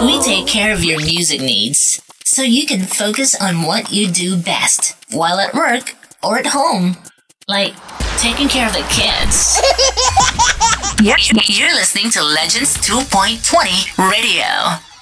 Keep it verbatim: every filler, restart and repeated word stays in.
We take care of your music needs so you can focus on what you do best while at work or at home, like taking care of the kids. You're, you're listening to Legends two point twenty Radio.